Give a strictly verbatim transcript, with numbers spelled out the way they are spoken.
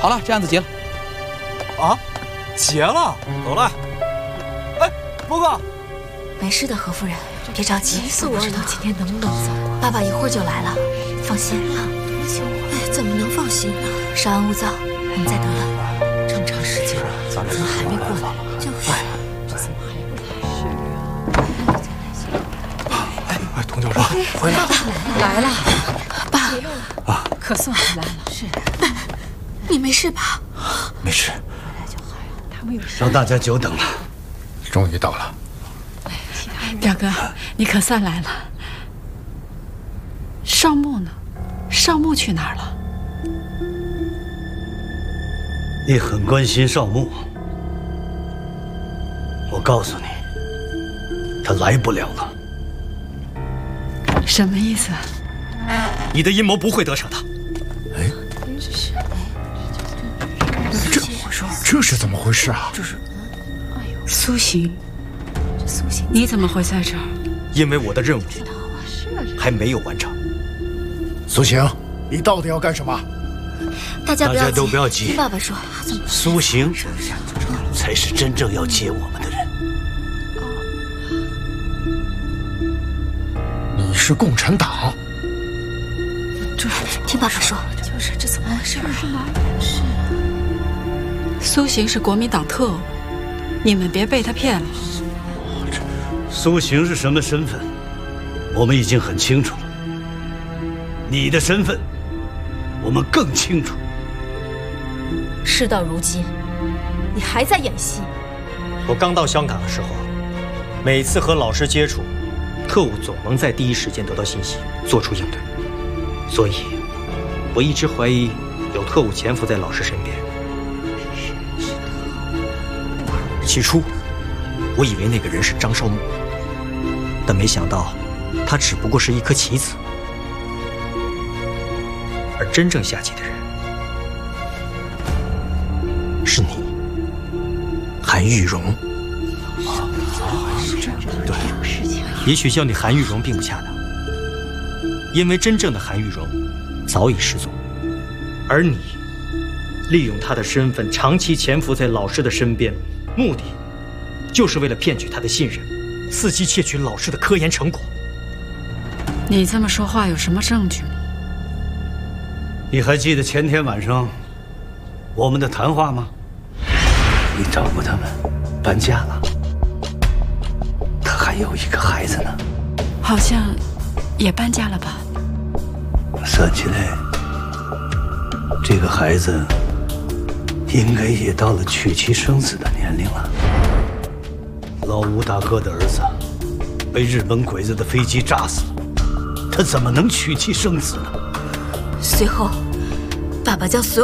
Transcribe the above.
好了，这案子结了。 啊，结了，走了。哎，伯哥， 没事的，何夫人，别着急。 急死我了！今天能不能走？ 爸爸一会儿就来了，放心啊。 哎，怎么能放心呢？ 稍安勿躁，我们再等等。 这么长时间了，怎么还没过来？就是，这怎么还不来？ 哎哎，童教授回来了， 来了， 爸， 啊， 可算回来了。是， 你没事吧？ 没事。 让大家久等了， 终于到了。 表哥，你可算来了。少木呢？少木去哪儿了？ 你很关心少木，我告诉你，他来不了了。 什么意思？ 你的阴谋不会得逞的。 哎，这这是怎么回事啊？ 这是，苏醒，苏醒，你怎么会在这儿？ 因为我的任务还没有完成。 苏醒，你到底要干什么？ 大家不要急， 大家都不要急。 听爸爸说， 苏醒才是真正要接我们的人。 你是共产党？ 这是听爸爸说， 就是这怎么回事啊？是苏醒是国民党特务，你们别被他骗了。 苏醒是什么身份，我们已经很清楚了。你的身份，我们更清楚。 事到如今，你还在演戏。 我刚到香港的时候，每次和老师接触，特务总能在第一时间得到信息，做出应对。所以，我一直怀疑有特务潜伏在老师身边。起初，我以为那个人是张少木，但没想到，他只不过是一颗棋子。而真正下棋的人，是你，韩玉荣。对，也许叫你韩玉荣并不恰当，因为真正的韩玉荣早已失踪，而你利用他的身份长期潜伏在老师的身边，目的就是为了骗取他的信任，伺机窃取老师的科研成果。 你这么说话有什么证据吗？ 你还记得前天晚上我们的谈话吗？你找过他们，搬家了，他还有一个孩子呢。 好像也搬家了吧？ 算起来，这个孩子应该也到了娶妻生子的年龄了。老吴大哥的儿子被日本鬼子的飞机炸死了，他怎么能娶妻生子呢？ 随后，爸爸将所有